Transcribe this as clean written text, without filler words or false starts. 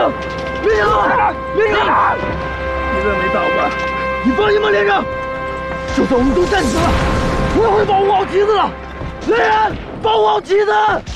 连长，连长，你人没到吧？你放心吧，连长，就算我们都战死了，我也会保护好旗子的。来人，保护好旗子！